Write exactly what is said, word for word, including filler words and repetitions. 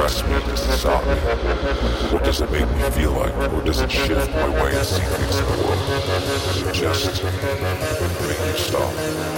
impress me? Does it stop me? What does it make me feel like? Or does it shift my way to see things in the world? Does it just make you stop?